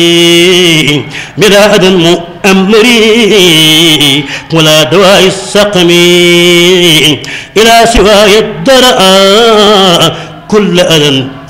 بلا أذى مؤمري ولا دواء السقم إلى سواي الدرء كل أذى